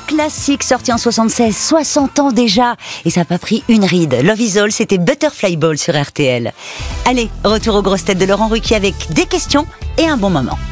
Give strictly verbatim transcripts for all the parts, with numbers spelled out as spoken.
classique sorti en soixante-seize, soixante ans déjà. Et ça n'a pas pris une ride. Love is All, c'était Butterfly Ball sur R T L. Allez, retour aux grosses têtes de Laurent Ruquier avec des questions et un bon moment.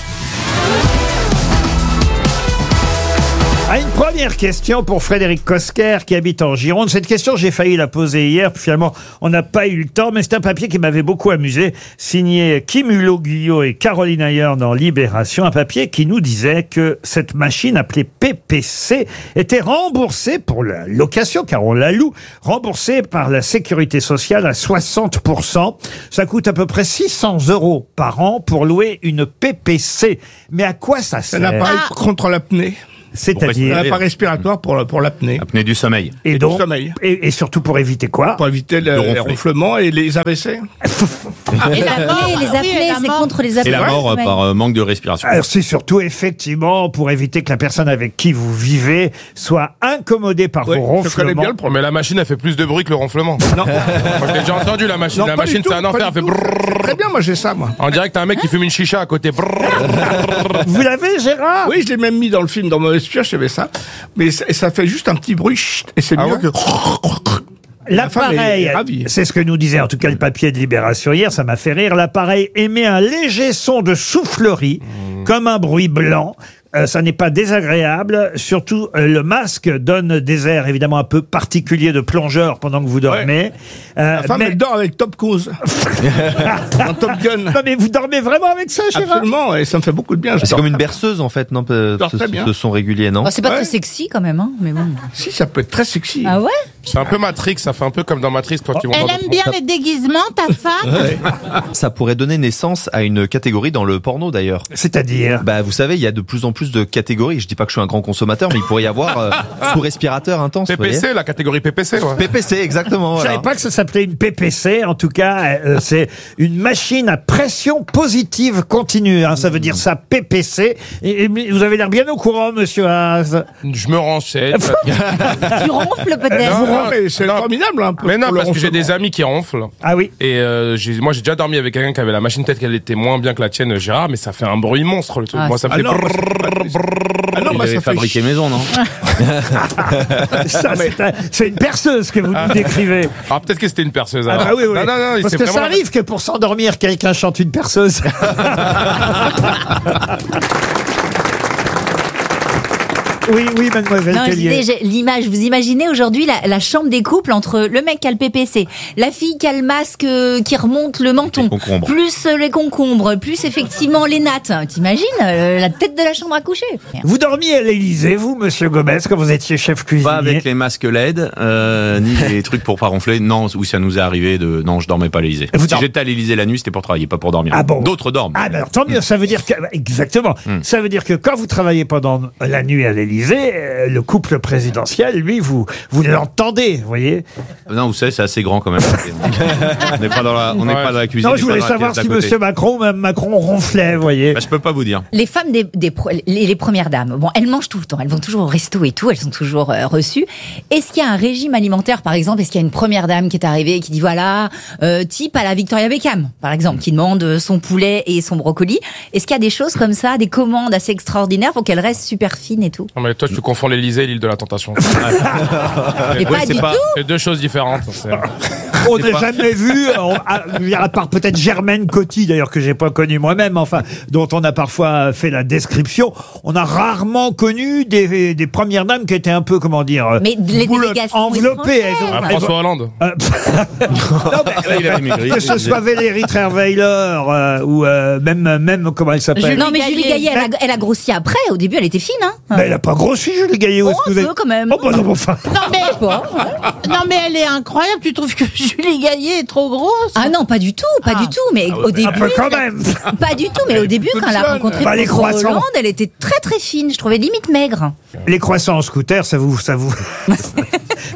Ah, une première question pour Frédéric Cosquer qui habite en Gironde. Cette question, j'ai failli la poser hier, puis finalement, on n'a pas eu le temps, mais c'est un papier qui m'avait beaucoup amusé, signé Kim Hulot-Guyot et Caroline Ayer dans Libération, un papier qui nous disait que cette machine appelée P P C était remboursée pour la location, car on la loue, remboursée par la Sécurité sociale à soixante pour cent. Ça coûte à peu près six cents euros par an pour louer une P P C. Mais à quoi ça sert? Un appareil contre l'apnée. C'est-à-dire un appareil respiratoire pour, pour l'apnée. Apnée du sommeil. Et, Et donc, du sommeil. Et, et surtout pour éviter quoi? Pour éviter le, ronfler. les ronflements et les A V C. Les apnées, les apnées, c'est contre les apnées. Et la mort euh, par euh, manque de respiration. Alors c'est surtout effectivement pour éviter que la personne avec qui vous vivez soit incommodée par Oui, vos je connais ronflements. bien le problème. Mais la machine, elle fait plus de bruit que le ronflement. Non, Moi, je l'ai déjà entendu, la machine. non, la pas machine, du tout, c'est un pas enfer. du Elle fait tout. brrrr. Très bien, moi j'ai ça, moi. On dirait que t'as un mec qui fume une chicha à côté. Brrrr. Vous l'avez, Gérard? Oui, je l'ai même mis dans le film, dans Mauvaise Pioche, j'avais ça. Mais ça, ça fait juste un petit bruit, chut, et c'est Ah mieux ouais que... L'appareil, est ravie. c'est ce que nous disait en tout cas le papier de Libération hier, ça m'a fait rire. L'appareil émet un léger son de soufflerie, Mmh. comme un bruit blanc. Euh, ça n'est pas désagréable. Surtout, euh, le masque donne des airs évidemment un peu particuliers de plongeur pendant que vous dormez. Euh, La femme, mais... elle dort avec Top Cruise. Un Top Gun. Non mais vous dormez vraiment avec ça, Gérard? Absolument, et ça me fait beaucoup de bien. Je C'est dors comme une très- berceuse en fait, non? Ce, dors très bien. ce son régulier, non? Bon, c'est pas Ouais. très sexy quand même, hein, mais bon. Si, ça peut être très sexy. Ah ouais? C'est un peu Matrix, ça fait un peu comme dans Matrix quand ils vont Elle dans aime le- bien les déguisements, ta femme? Ça pourrait donner naissance à une catégorie dans le porno d'ailleurs. C'est-à-dire? Bah vous savez, il y a de plus en plus de catégories. Je dis pas que je suis un grand consommateur, mais il pourrait y avoir euh, sous respirateur intense. vous P P C, voyez. la catégorie P P C, ouais. P P C, exactement. Je Voilà. savais pas que ça s'appelait une P P C. En tout cas, euh, c'est une machine à pression positive continue. Hein, ça veut dire ça, P P C. Et, et vous avez l'air bien au courant, Monsieur Haas. Je me renseigne. Tu ronfles Non, peut-être? Non, mais c'est non. formidable, un peu. Mais non, pour le parce que j'ai ronflement. des amis qui ronflent. Ah oui. Et euh, j'ai- moi, j'ai déjà dormi avec quelqu'un qui avait la machine, peut-être qu'elle était moins bien que la tienne, Gérard, mais ça fait un bruit monstre, le truc. Ah, moi, ça me Ah fait non, moi, brrrr, c'est pas- brrrr. Ah non, Il moi, avait ça fait fabriqué chier. maison, non? Ça, c'est un- c'est une perceuse que vous nous décrivez. Ah, peut-être que c'était une perceuse. Ah alors. bah oui, oui. Non, non, non, Parce c'est que ça vraiment- arrive que pour s'endormir, quelqu'un chante une perceuse. Oui, oui, mademoiselle Non, je Tellier. disais, j'ai- l'image, vous imaginez aujourd'hui la, la chambre des couples entre le mec qui a le P P C, la fille qui a le masque euh, qui remonte le menton, Les concombres. plus euh, les concombres, plus effectivement les nattes. T'imagines euh, la tête de la chambre à coucher? Vous dormiez à l'Élysée, vous, Monsieur Gomez, quand vous étiez chef cuisinier? Pas avec les masques L E D, euh, ni les trucs pour pas ronfler. Non, où ça nous est arrivé de. Non, je dormais pas à l'Élysée. Vous Si dor- j'étais à l'Élysée la nuit, c'était pour travailler, pas pour dormir. Ah bon? D'autres dorment. Ah ben alors, tant mieux, ça veut dire que exactement. Ça veut dire que quand vous travaillez pendant la nuit à l'Élysée, euh, le couple présidentiel, lui, vous vous l'entendez, vous voyez. Non, vous savez, c'est assez grand quand même. on n'est pas dans la, on n'est Ouais. pas dans la cuisine. Non, on je est pas voulais dans la savoir pièce si d'à côté. Monsieur Macron, ou même Macron ronflait, vous voyez. Bah, je peux pas vous dire. Les femmes des, des pro- les, les premières dames, bon, elles mangent tout le temps, elles vont toujours au resto et tout, elles sont toujours euh, reçues. Est-ce qu'il y a un régime alimentaire, par exemple? Est-ce qu'il y a une première dame qui est arrivée et qui dit voilà, euh, type à la Victoria Beckham, par exemple, qui demande son poulet et son brocoli? Est-ce qu'il y a des choses comme ça, des commandes assez extraordinaires pour qu'elle reste super fine et tout? Non, mais toi, tu confonds l'Élysée et l'île de la Tentation. Et pas c'est du pas- tout. C'est deux choses différentes. c'est- On n'a jamais vu, on- à, à part peut-être Germaine Coty, d'ailleurs, que j'ai pas connue moi-même, enfin, dont on a parfois fait la description, on a rarement connu des, des premières dames qui étaient un peu, comment dire, Mais les boulottes, délégations enveloppées. Elles ont- Ah, elles ont- François Hollande. Euh, non, mais, il avait maigri. que ce soit Valérie Trierweiler euh, ou euh, même, même, comment elle s'appelle? Non, mais Julie Julie Gaillet. Gaillet, elle a, elle a grossi après. Au début, elle était fine, hein. Mais elle a pas grossi, Julie Gaillet. où Oh, est-ce que un vous peu, êtes- quand même. Oh, bah non, enfin. Non mais, Pas, ouais. non mais elle est incroyable. Tu trouves que Julie Gaillet est trop grosse? Ah non, pas du tout, pas Ah. du tout. Mais au début, Un peu quand même. pas du tout. Mais au début, quand elle a jeune. rencontré Bah, les François croissants. Hollande, elle était très très fine. Je trouvais limite maigre. Les croissants en scooter, ça vous, ça vous,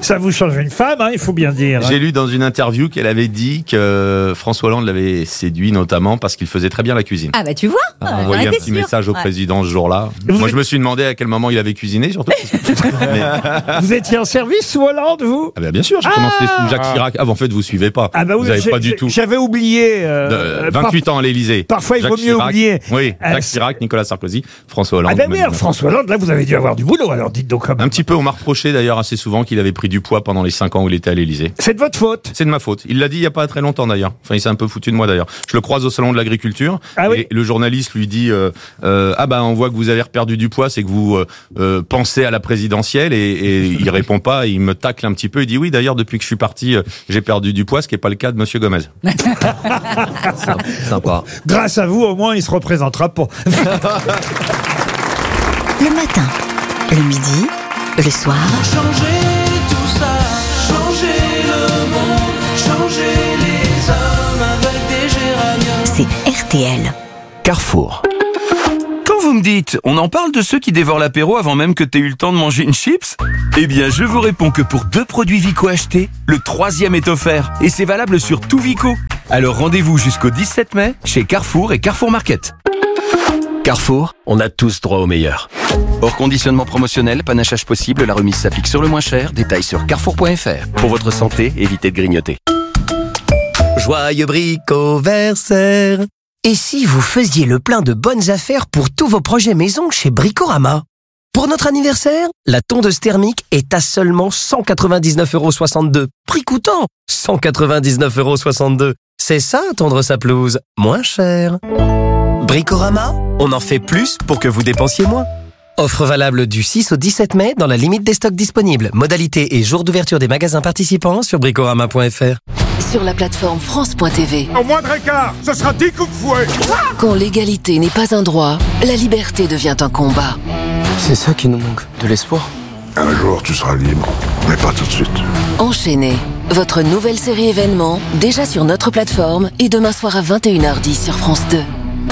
Ça vous change une femme, hein, il faut bien dire. J'ai lu dans une interview qu'elle avait dit que François Hollande l'avait séduit notamment parce qu'il faisait très bien la cuisine. Ah bah tu vois. On a on envoyé un était petit sûrs. message au Ouais. président ce jour-là. Vous Moi, êtes- je me suis demandé à quel moment il avait cuisiné, surtout. Mais- Vous étiez en service sous Hollande, vous? Ah ben, bien sûr, j'ai Ah commencé sous Jacques Chirac. Ah, en fait, vous suivez pas. Ah bah oui, vous avez j'ai- pas du j'ai- tout. J'avais oublié. euh, De- vingt-huit ans à l'Élysée. Parfois, il Jacques vaut mieux Chirac. oublier. Oui, Euh, Jacques Chirac, Nicolas Sarkozy, François Hollande. Ah ben oui, Emmanuel Macron. François Hollande, là, vous avez dû avoir du boulot, alors dites donc. Un petit peu, on m'a reproché d'ailleurs assez souvent qu'il avait pris du poids pendant les cinq ans où il était à l'Élysée. C'est de votre faute. C'est de ma faute. Il l'a dit il y a pas très longtemps d'ailleurs. Enfin, il s'est un peu foutu de moi d'ailleurs. Je le croise au salon de l'agriculture Ah oui. et le journaliste lui dit euh, euh, ah bah on voit que vous avez reperdu du poids, c'est que vous euh, euh, pensez à la présidentielle et, et il répond pas, il me tacle un petit peu, il dit oui d'ailleurs depuis que je suis parti euh, j'ai perdu du poids, ce qui est pas le cas de Monsieur Gomez. Sympa. Grâce à vous, au moins, il se représentera pour. Le matin, le midi, le soir. Changer tout ça, changer le monde, changer les hommes avec des géraniums. C'est R T L. Carrefour. Quand vous me dites, on en parle de ceux qui dévorent l'apéro avant même que t'aies eu le temps de manger une chips? Eh bien, je vous réponds que pour deux produits Vico achetés, le troisième est offert. Et c'est valable sur tout Vico. Alors rendez-vous jusqu'au dix-sept mai chez Carrefour et Carrefour Market. Carrefour, on a tous droit au meilleur. Hors conditionnement promotionnel, panachage possible, la remise s'applique sur le moins cher. Détails sur carrefour point f r. Pour votre santé, évitez de grignoter. Joyeux bricoversaire. Et si vous faisiez le plein de bonnes affaires pour tous vos projets maison chez Bricorama? Pour notre anniversaire, la tondeuse thermique est à seulement cent quatre-vingt-dix-neuf euros soixante-deux. Prix coûtant cent quatre-vingt-dix-neuf euros soixante-deux. C'est ça, tondre sa pelouse, moins cher. Bricorama, on en fait plus pour que vous dépensiez moins. Offre valable du six au dix-sept mai dans la limite des stocks disponibles. Modalité et jour d'ouverture des magasins participants sur bricorama point f r. Sur la plateforme France point t v. Au moindre écart, ce sera dix coups de fouet. Quand l'égalité n'est pas un droit, la liberté devient un combat. C'est ça qui nous manque, de l'espoir. Un jour, tu seras libre, mais pas tout de suite. Enchaîné, votre nouvelle série événement, déjà sur notre plateforme et demain soir à vingt et une heures dix sur France deux.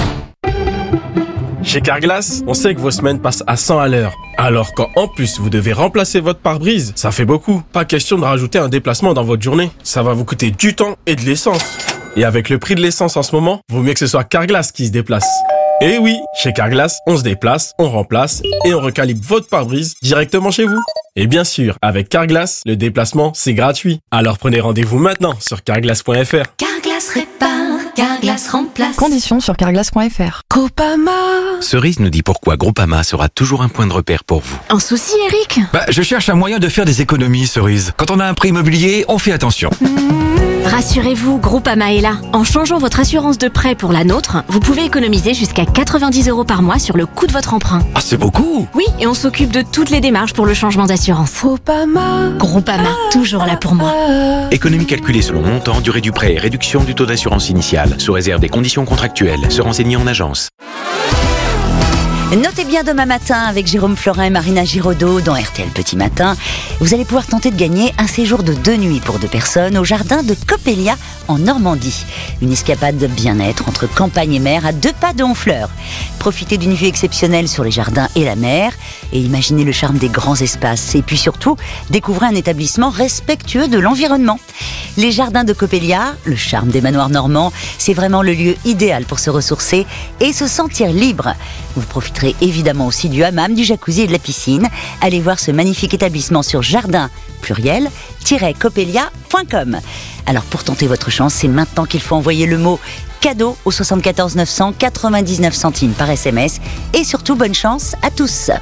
Chez Carglass, on sait que vos semaines passent à cent à l'heure. Alors quand en plus vous devez remplacer votre pare-brise, ça fait beaucoup. Pas question de rajouter un déplacement dans votre journée. Ça va vous coûter du temps et de l'essence. Et avec le prix de l'essence en ce moment, vaut mieux que ce soit Carglass qui se déplace. Et oui, chez Carglass, on se déplace, on remplace et on recalibre votre pare-brise directement chez vous. Et bien sûr, avec Carglass, le déplacement, c'est gratuit. Alors prenez rendez-vous maintenant sur carglass point f r. Carglass répare, Carglass remplace. Conditions sur carglass point f r. Groupama. Cerise nous dit pourquoi Groupama sera toujours un point de repère pour vous. Un souci, Eric? Bah, je cherche un moyen de faire des économies, Cerise. Quand on a un prêt immobilier, on fait attention. Rassurez-vous, Groupama est là. En changeant votre assurance de prêt pour la nôtre, vous pouvez économiser jusqu'à quatre-vingt-dix euros par mois sur le coût de votre emprunt. Ah, c'est beaucoup! Oui, et on s'occupe de toutes les démarches pour le changement d'assurance. Groupama. Groupama, toujours là pour moi. Économie calculée selon montant, durée du prêt et réduction du taux d'assurance initiale, sous réserve des conditions contractuelles. Se renseigner en agence. Notez bien demain matin avec Jérôme Florin et Marina Giraudot dans R T L Petit Matin. Vous allez pouvoir tenter de gagner un séjour de deux nuits pour deux personnes au jardin de Coppelia en Normandie. Une escapade de bien-être entre campagne et mer à deux pas de Honfleur. Profitez d'une vue exceptionnelle sur les jardins et la mer et imaginez le charme des grands espaces. Et puis surtout, découvrez un établissement respectueux de l'environnement. Les jardins de Coppelia, le charme des manoirs normands, c'est vraiment le lieu idéal pour se ressourcer et se sentir libre. Vous profiterez évidemment aussi du hammam, du jacuzzi et de la piscine. Allez voir ce magnifique établissement sur jardin pluriel tiret coppelia point com. Alors pour tenter votre chance, c'est maintenant qu'il faut envoyer le mot cadeau au soixante-quatorze neuf cents, quatre-vingt-dix-neuf centimes par S M S et surtout bonne chance à tous.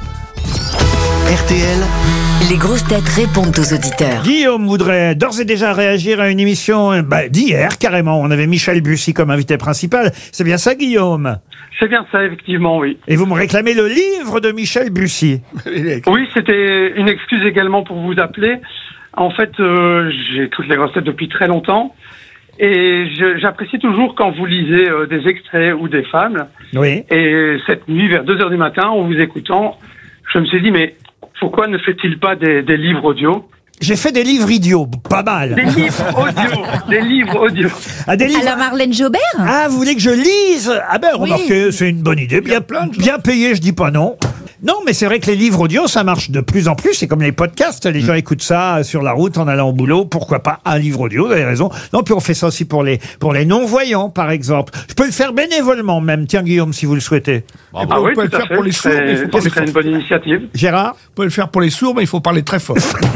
R T L, les grosses têtes répondent aux auditeurs. Guillaume voudrait d'ores et déjà réagir à une émission bah, d'hier, carrément. On avait Michel Bussy comme invité principal. C'est bien ça, Guillaume? C'est bien ça, effectivement, oui. Et vous me réclamez le livre de Michel Bussy. Oui, c'était une excuse également pour vous appeler. En fait, euh, j'écoute les grosses têtes depuis très longtemps. Et je, j'apprécie toujours quand vous lisez euh, des extraits ou des fables. Oui. Et cette nuit, vers deux heures du matin, en vous écoutant, je me suis dit, mais pourquoi ne fait-il pas des, des livres audio? J'ai fait des livres idiots, pas mal. Des livres audio, des livres audio. Ah, des livres... Alors Marlène Jobert? Ah, vous voulez que je lise? Ah ben, remarquez, oui. C'est une bonne idée. Bien, plein de bien payé, je dis pas non. Non, mais c'est vrai que les livres audio, ça marche de plus en plus. C'est comme les podcasts. Les gens écoutent ça sur la route en allant au boulot. Pourquoi pas un livre audio? Vous avez raison. Non, puis on fait ça aussi pour les, pour les non-voyants, par exemple. Je peux le faire bénévolement même. Tiens, Guillaume, si vous le souhaitez. Ah bah, oui, vous pouvez le faire pour les sourds, mais il faut pas C'est une bonne initiative. Gérard? Vous pouvez le faire pour les sourds, mais il faut parler très fort.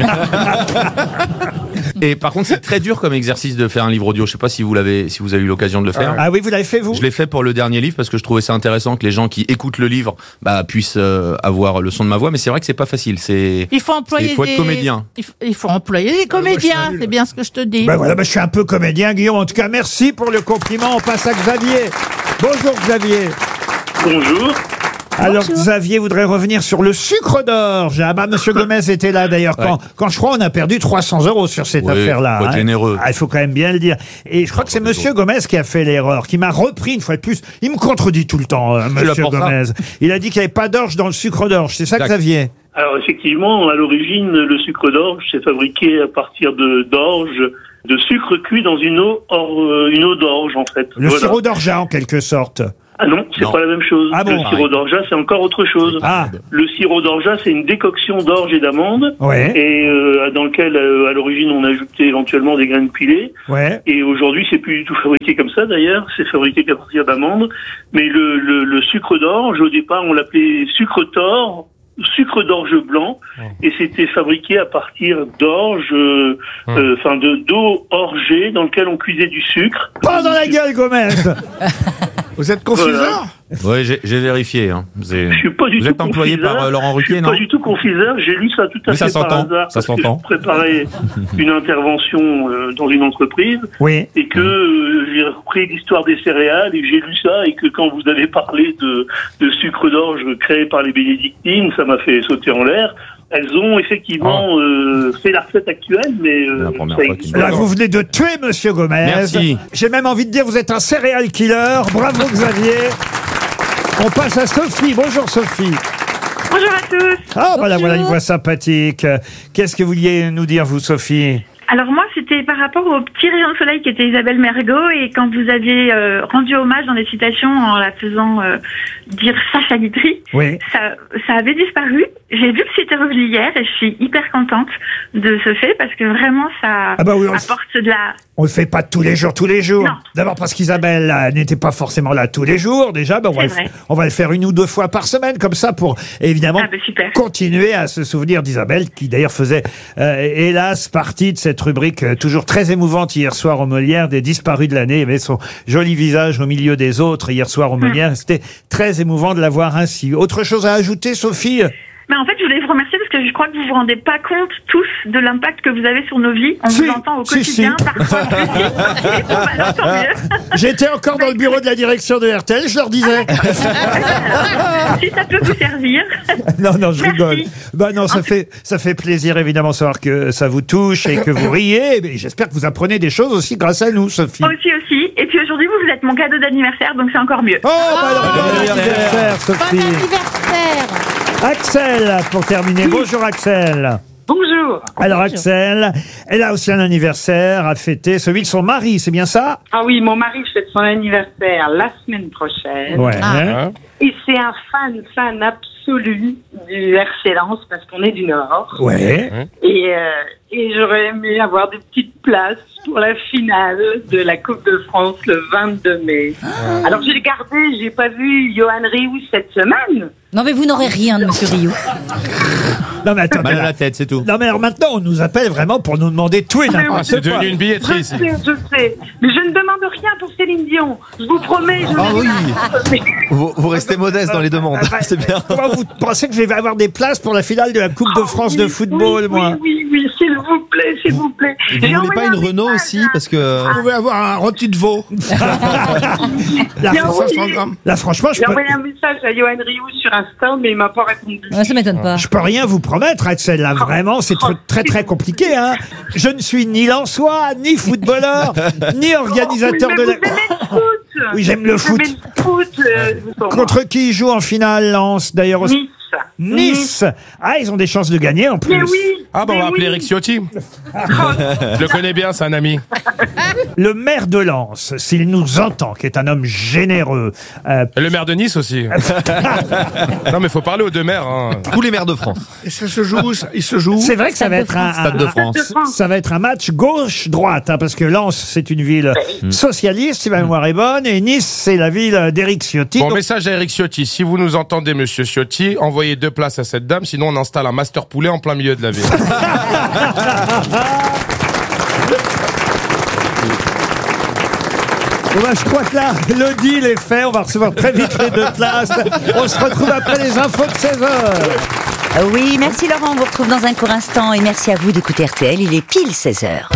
Et par contre, c'est très dur comme exercice de faire un livre audio. Je sais pas si vous l'avez, si vous avez eu l'occasion de le faire. Ah oui, vous l'avez fait, vous? Je l'ai fait pour le dernier livre parce que je trouvais ça intéressant que les gens qui écoutent le livre bah, puissent euh, avoir le son de ma voix. Mais c'est vrai que c'est pas facile. C'est Il faut employer il faut des... être comédien. Il faut, il faut employer des comédiens, c'est bien ce que je te dis. Ben voilà, ben je suis un peu comédien, Guillaume. En tout cas, merci pour le compliment. On passe à Xavier. Bonjour, Xavier. Bonjour. Alors, Xavier voudrait revenir sur le sucre d'orge. Ah bah, Monsieur Gomez était là, d'ailleurs, quand, Ouais. quand je crois on a perdu trois cents euros sur cette Oui, affaire-là. faut être généreux. Ah, il faut quand même bien le dire. Et je crois que c'est Monsieur Gomez qui a fait l'erreur, qui m'a repris une fois de plus. Il me contredit tout le temps, euh, Monsieur l'apporte ça. Gomez. Il a dit qu'il n'y avait pas d'orge dans le sucre d'orge. C'est ça, D'accord. Xavier? Alors effectivement, à l'origine, le sucre d'orge c'est fabriqué à partir de d'orge, de sucre cuit dans une eau, or, euh, une eau d'orge en fait. Le Voilà. sirop d'orgeat, en quelque sorte. Ah non, c'est Non. pas la même chose. Ah bon? Le sirop d'orgeat, c'est encore autre chose. Ah. Le sirop d'orgeat, c'est une décoction d'orge et d'amande, Ouais. et euh, dans lequel, euh, à l'origine, on ajoutait éventuellement des graines pilées. Ouais. Et aujourd'hui, c'est plus du tout fabriqué comme ça, d'ailleurs. C'est fabriqué qu'à partir d'amandes. Mais le, le, le sucre d'orge, au départ, on l'appelait sucre tort, sucre d'orge blanc, et c'était fabriqué à partir d'orge, euh, euh, enfin de d'eau orgée dans lequel on cuisait du sucre. Pas dans la gueule, Gomez. Vous êtes confiseur? Oui, j'ai j'ai vérifié. Hein. Vous, Je suis pas du vous tout êtes employé confiseur. par euh, Laurent Je Ruquier, suis non? pas du tout confiseur. J'ai lu ça tout à Oui, ça fait par s'entend, hasard. ça parce que s'entend. je préparais une intervention euh, dans une entreprise. Oui. Et que euh, j'ai repris l'histoire des céréales et j'ai lu ça, et que quand vous avez parlé de, de sucre d'orge créé par les bénédictines, ça m'a fait sauter en l'air. Elles ont effectivement euh, fait la recette actuelle, mais euh, ça existe Là, pas. vous venez de tuer Monsieur Gomez. Merci. J'ai même envie de dire, vous êtes un serial killer. Bravo, Xavier. On passe à Sophie. Bonjour, Sophie. Bonjour à tous. Ah, bah là, voilà une voix sympathique. Qu'est-ce que vous vouliez nous dire, vous, Sophie? Alors moi, c'était par rapport au petit rayon de soleil qui était Isabelle Mergo, et quand vous aviez euh, rendu hommage dans les citations en la faisant euh, dire Sacha Guitry, Oui. ça, ça avait disparu. J'ai vu que c'était revenu hier et je suis hyper contente de ce fait parce que vraiment ça Ah bah oui, on le apporte de la... On le fait pas tous les jours, tous les jours. Non. D'abord parce qu'Isabelle euh, n'était pas forcément là tous les jours. Déjà, ben, on, va C'est le, vrai. on va le faire une ou deux fois par semaine, comme ça, pour évidemment Ah bah super. continuer à se souvenir d'Isabelle, qui d'ailleurs faisait, euh, hélas, partie de cette rubrique euh, toujours très émouvante hier soir au Molière, des disparus de l'année. Il avait son joli visage au milieu des autres hier soir au Molière. Mm. C'était très émouvant de la voir ainsi. Autre chose à ajouter, Sophie? Mais en fait, je voulais vous remercier parce que je crois que vous vous rendez pas compte tous de l'impact que vous avez sur nos vies. On Si, vous entend au si, quotidien, si. parfois. Et bon, bah, alors, tant mieux. J'étais encore dans le bureau de la direction de R T L, je leur disais. Si ça peut vous servir. Non, non, je Merci. rigole. Bah non, ça fait, ça fait plaisir évidemment de savoir que ça vous touche et que vous riez. Et j'espère que vous apprenez des choses aussi grâce à nous, Sophie. Aussi, aussi. Et puis aujourd'hui, vous, vous êtes mon cadeau d'anniversaire, donc c'est encore mieux. Oh, bah alors, bon anniversaire, Sophie. Axel, pour terminer. Bonjour, Axel. Bonjour. Alors, Axel, elle a aussi un anniversaire à fêter, celui de son mari, c'est bien ça? Ah oui, mon mari fête son anniversaire la semaine prochaine. Ouais. Ah. Et c'est un fan, fan absolu du R C Lens parce qu'on est du Nord. Ouais. Et, euh, et j'aurais aimé avoir des petites places pour la finale de la Coupe de France le vingt-deux mai. Alors j'ai gardé, j'ai pas vu Johan Rioux cette semaine. Non, mais vous n'aurez rien de Monsieur Rio. Non, mais attends. Mal à la tête, c'est tout. Non, mais alors maintenant, on nous appelle vraiment pour nous demander tout et n'importe quoi. c'est devenu une billetterie, Je sais, je sais. Mais je ne demande rien pour Céline Dion. Je vous promets, je Ah ne oui. Mais- Vous, vous restez modeste dans les demandes. Ah bah, C'est bien. Comment vous pensez que je vais avoir des places pour la finale de la Coupe de France de football, oui, moi? Oui, oui, oui, s'il vous plaît, s'il vous plaît. Vous J'ai voulez envoyé pas une un Renault message aussi à- parce que Vous pouvez avoir un rôti de veau. Là, Bien franchement, oui. là, franchement, je J'ai peux, envoyé un message à Johan Rioux sur Insta, mais il m'a pas répondu. Ouais, ça m'étonne pas. je peux rien vous promettre, Axel. Là, vraiment, c'est tr- très, très compliqué, hein. Je ne suis ni Lensois, ni footballeur, ni organisateur Oui, de mais la... vous aimez le foot. Oui, j'aime le Vous foot. aimez le foot. euh, vous- Contre qui il joue en finale, Lens, d'ailleurs? Aussi. Nice. Nice. Ah, ils ont des chances de gagner en plus. Mais oui. Ah, bah, on va appeler Eric Ciotti. Je le connais bien, c'est un ami. Le maire de Lens, s'il nous entend, qui est un homme généreux. euh, Et le maire de Nice aussi. Non, mais faut parler aux deux maires. Hein. Tous les maires de France. Et ça se joue, ça- il se joue. C'est vrai que ça va être un, Stade de un- France. ça va être un match gauche-droite, hein, parce que Lens, c'est une ville socialiste, si ma mémoire est bonne, et Nice, c'est la ville d'Éric Ciotti. Bon, Donc- message à Eric Ciotti. Si vous nous entendez, monsieur Ciotti, envoyez deux places à cette dame, sinon on installe un master poulet en plein milieu de la ville. Bon bah, je crois que là, le deal est fait. On va recevoir très vite les deux places. On se retrouve après les infos de seize heures. Oui, merci Laurent, on vous retrouve dans un court instant et merci à vous d'écouter R T L, il est pile seize heures.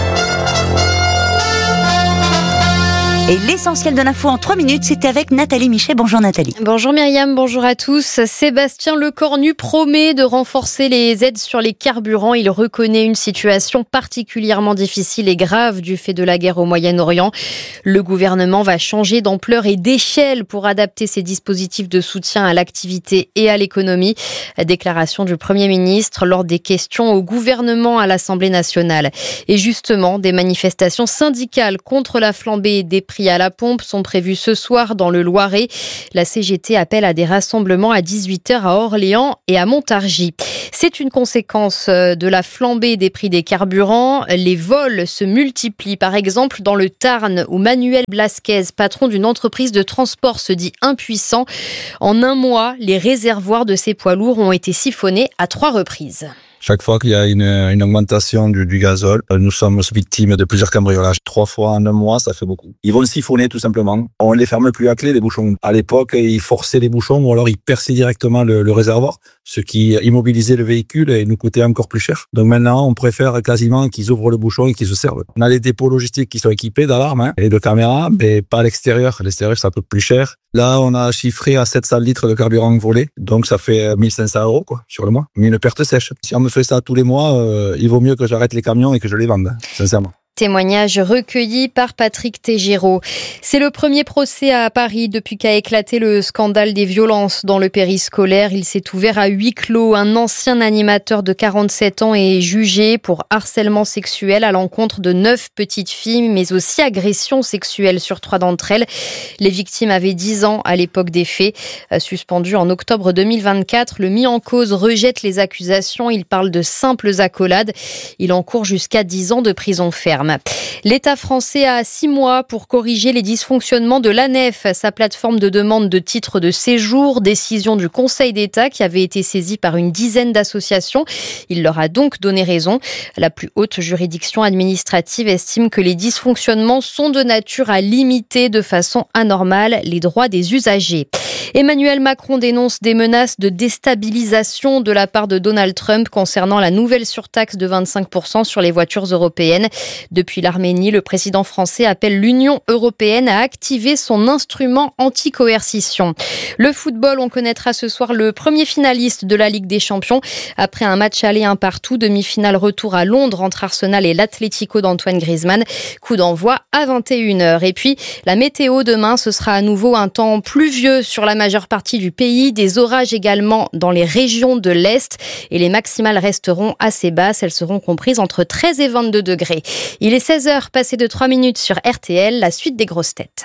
Et l'essentiel de l'info en trois minutes, c'était avec Nathalie Michet. Bonjour Nathalie. Bonjour Myriam, bonjour à tous. Sébastien Lecornu promet de renforcer les aides sur les carburants. Il reconnaît une situation particulièrement difficile et grave du fait de la guerre au Moyen-Orient. Le gouvernement va changer d'ampleur et d'échelle pour adapter ses dispositifs de soutien à l'activité et à l'économie. Déclaration du Premier ministre lors des questions au gouvernement à l'Assemblée nationale. Et justement, des manifestations syndicales contre la flambée des prix à la pompe sont prévues ce soir dans le Loiret. La C G T appelle à des rassemblements à dix-huit heures à Orléans et à Montargis. C'est une conséquence de la flambée des prix des carburants. Les vols se multiplient. Par exemple, dans le Tarn, où Manuel Blasquez, patron d'une entreprise de transport, se dit impuissant. En un mois, les réservoirs de ces poids lourds ont été siphonnés à trois reprises. Chaque fois qu'il y a une, une augmentation du, du gazole, nous sommes victimes de plusieurs cambriolages. Trois fois en un mois, ça fait beaucoup. Ils vont siphonner tout simplement. On les ferme plus à clé, les bouchons. À l'époque, ils forçaient les bouchons ou alors ils perçaient directement le, le réservoir, ce qui immobilisait le véhicule et nous coûtait encore plus cher. Donc maintenant, on préfère quasiment qu'ils ouvrent le bouchon et qu'ils se servent. On a les dépôts logistiques qui sont équipés d'alarmes hein, et de caméras, mais pas à l'extérieur. À l'extérieur, ça coûte plus cher. Là, on a chiffré à sept cents litres de carburant volé, donc ça fait mille cinq cents euros quoi, sur le mois. Mais une perte sèche. Si on me fait ça tous les mois, euh, il vaut mieux que j'arrête les camions et que je les vende, sincèrement. Témoignage recueilli par Patrick Tégéraud. C'est le premier procès à Paris depuis qu'a éclaté le scandale des violences dans le périscolaire. Il s'est ouvert à huis clos. Un ancien animateur de quarante-sept ans est jugé pour harcèlement sexuel à l'encontre de neuf petites filles, mais aussi agression sexuelle sur trois d'entre elles. Les victimes avaient dix ans à l'époque des faits. Suspendu en octobre deux mille vingt-quatre, le mis en cause rejette les accusations. Il parle de simples accolades. Il encourt jusqu'à dix ans de prison ferme. L'État français a six mois pour corriger les dysfonctionnements de l'A N E F, sa plateforme de demande de titres de séjour, décision du Conseil d'État qui avait été saisie par une dizaine d'associations. Il leur a donc donné raison. La plus haute juridiction administrative estime que les dysfonctionnements sont de nature à limiter de façon anormale les droits des usagers. Emmanuel Macron dénonce des menaces de déstabilisation de la part de Donald Trump concernant la nouvelle surtaxe de vingt-cinq pour cent sur les voitures européennes. Depuis l'Arménie, le président français appelle l'Union européenne à activer son instrument anti-coercition. Le football, on connaîtra ce soir le premier finaliste de la Ligue des Champions. Après un match aller un partout, demi-finale retour à Londres entre Arsenal et l'Atlético d'Antoine Griezmann. Coup d'envoi à vingt et une heures. Et puis, la météo demain, ce sera à nouveau un temps pluvieux sur la majeure partie du pays. Des orages également dans les régions de l'Est. Et les maximales resteront assez basses. Elles seront comprises entre treize et vingt-deux degrés. Il est seize heures, passé de trois minutes sur R T L, la suite des grosses têtes.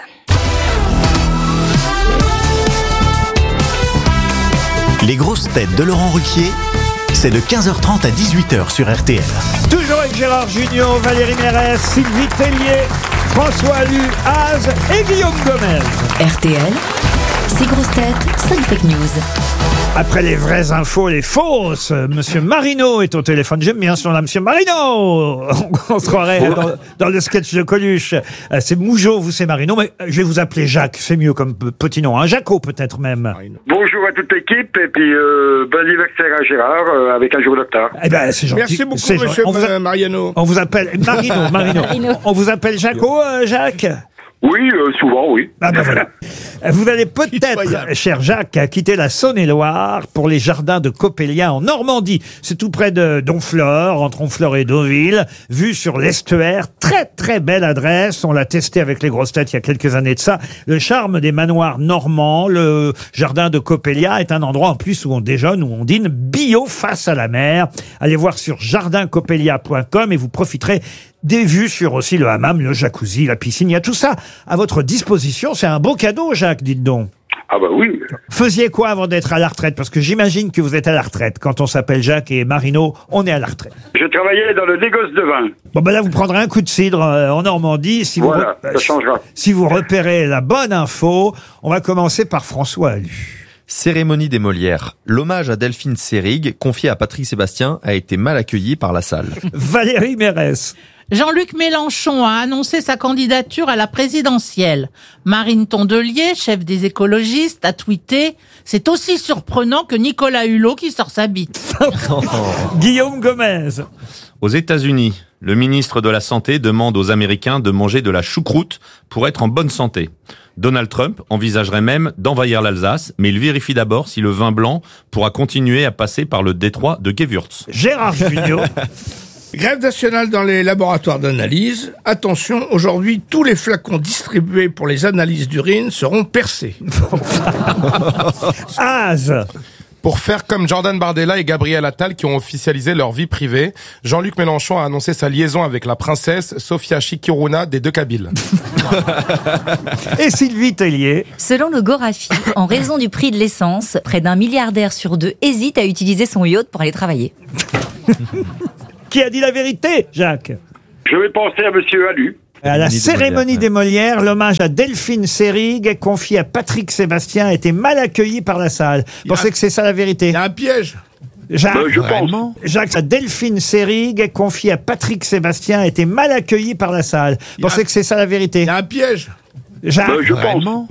Les grosses têtes de Laurent Ruquier, c'est de quinze heures trente à dix-huit heures sur R T L. Toujours avec Gérard Junior, Valérie Mérès, Sylvie Tellier, François Lu, Az et Guillaume Gomez. R T L, six grosses têtes, cinq fake news. Après les vraies infos, les fausses, Monsieur Marino est au téléphone. J'aime bien son nom, Monsieur Marino. On se croirait dans, dans le sketch de Coluche. C'est Mougeot, vous c'est Marino, mais je vais vous appeler Jacques. C'est mieux comme petit nom, hein. Jaco peut-être même. Bonjour à toute l'équipe et puis euh, bon anniversaire à Gérard euh, avec un jour de retard. Eh ben c'est gentil. Merci beaucoup, c'est monsieur on vous a- Mariano. On vous appelle Marino, Marino. On vous appelle Jaco, euh, Jacques. Oui, euh, souvent, oui. Ah ben voilà. Vous allez peut-être, cher Jacques, quitter la Saône-et-Loire pour les jardins de Coppelia en Normandie. C'est tout près de Donfleur, entre Honfleur et Deauville, vue sur l'estuaire. Très très belle adresse. On l'a testé avec les grosses têtes il y a quelques années de ça. Le charme des manoirs normands, le jardin de Coppelia est un endroit en plus où on déjeune, où on dîne bio face à la mer. Allez voir sur jardin coppelia point com et vous profiterez des vues sur aussi le hammam, le jacuzzi, la piscine. Il y a tout ça à votre disposition. C'est un beau cadeau, Jacques, dites donc. Ah bah oui. Faisiez quoi avant d'être à la retraite? Parce que j'imagine que vous êtes à la retraite. Quand on s'appelle Jacques et Marino, on est à la retraite. Je travaillais dans le négoce de vin. Bon ben là, vous prendrez un coup de cidre euh, en Normandie. Si Voilà, vous, ça changera. Si vous repérez la bonne info, on va commencer par François Alu. Cérémonie des Molières. L'hommage à Delphine Seyrig, confié à Patrick Sébastien, a été mal accueilli par la salle. Valérie Mérès. Jean-Luc Mélenchon a annoncé sa candidature à la présidentielle. Marine Tondelier, chef des écologistes, a tweeté « C'est aussi surprenant que Nicolas Hulot qui sort sa bite. » Guillaume Gomez. Aux États-Unis, le ministre de la Santé demande aux Américains de manger de la choucroute pour être en bonne santé. Donald Trump envisagerait même d'envahir l'Alsace, mais il vérifie d'abord si le vin blanc pourra continuer à passer par le détroit de Gewürz. Gérard Junior. Grève nationale dans les laboratoires d'analyse. Attention, aujourd'hui, tous les flacons distribués pour les analyses d'urine seront percés. Az. Pour faire comme Jordan Bardella et Gabriel Attal qui ont officialisé leur vie privée, Jean-Luc Mélenchon a annoncé sa liaison avec la princesse Sofia Chikiruna des deux Kabyles. Et Sylvie Tellier. Selon le Gorafi, en raison du prix de l'essence, près d'un milliardaire sur deux hésite à utiliser son yacht pour aller travailler. Qui a dit la vérité, Jacques? Je vais penser à Monsieur Alu. À la cérémonie des Molières, l'hommage à Delphine Seyrig, confié à Patrick Sébastien, a été mal accueilli par la salle. Vous pensez que c'est ça la vérité? Il y a un piège. Jacques, Ben, je pense. Jacques, à Delphine Seyrig, confié à Patrick Sébastien, a été mal accueilli par la salle. Vous pensez que c'est ça la vérité? Il y a un piège. Jacques, Ben, je pense.